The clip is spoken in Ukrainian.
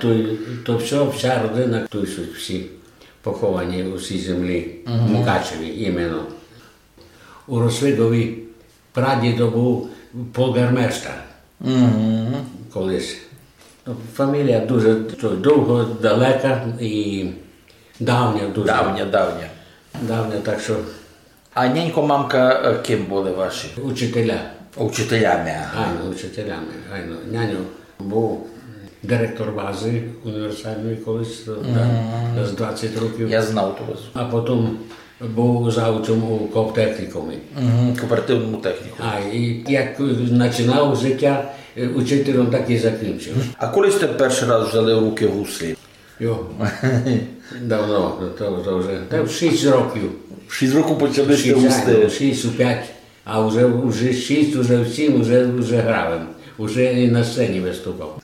то вся родина, тут всі поховані у цій землі, в Мукачеві іменно. У Рослигові прадідо був полгарместер колись. Фамілія дуже довго, далека і давня дуже. Давня, так що... А нянько, мамка ким були ваші? Учителя. Учителями. Учителями. Няню був директор бази універсальної колись з 20 років. Я знав ту базу. А потім був завучем у коптехнікумі. Кооперативному техніку. І як починав життя учителем, так і закінчив. А коли сте перший раз взяли в руки гуслі? Давно, то вже 6 років. 6 років почали ще густи. 6, 5, а вже 6, вже в 7, вже грав. Уже і на сцені виступав.